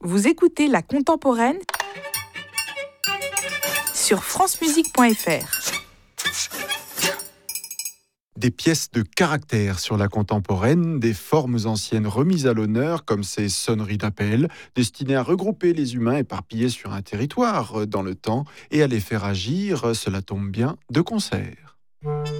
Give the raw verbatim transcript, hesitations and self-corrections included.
Vous écoutez La Contemporaine sur francemusique point f r. Des pièces de caractère sur la contemporaine, des formes anciennes remises à l'honneur, comme ces sonneries d'appel, destinées à regrouper les humains éparpillés sur un territoire dans le temps et à les faire agir, cela tombe bien, de concert.